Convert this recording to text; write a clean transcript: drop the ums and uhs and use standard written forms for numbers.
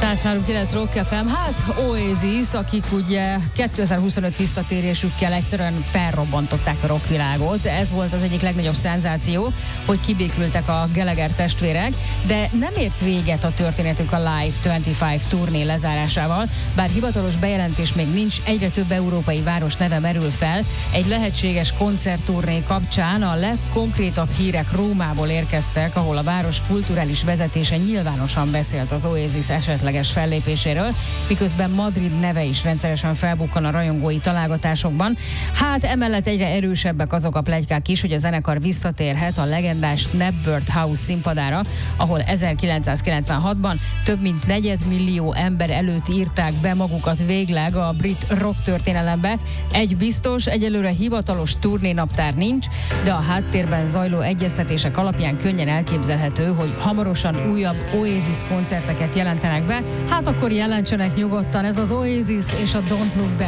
103.9 Rock FM, hát Oasis, akik ugye 2025 visszatérésükkel egyszerűen felrobbantották a rockvilágot. Ez volt az egyik legnagyobb szenzáció, hogy kibékültek a Gallagher testvérek, de nem ért véget a történetük a Live 25 turné lezárásával, bár hivatalos bejelentés még nincs, egyre több európai város neve merül fel. Egy lehetséges koncertturné kapcsán a legkonkrétabb hírek Rómából érkeztek, ahol a város kulturális vezetése nyilvánosan beszélt az Oasis esetleges fellépéséről, miközben Madrid neve is rendszeresen felbukkan a rajongói találgatásokban. Hát emellett egyre erősebbek azok a pletykák is, hogy a zenekar visszatérhet a legendás Knebworth House színpadára, ahol 1996-ban több mint 4 millió ember előtt írták be magukat végleg a brit rock történelembe. Egy biztos, egyelőre hivatalos turnénaptár nincs, de a háttérben zajló egyeztetések alapján könnyen elképzelhető, hogy hamarosan újabb Oasis koncerteket jelentenek be. Hát akkor jelentsenek nyugodtan, ez az Oasis és a Don't Look Back.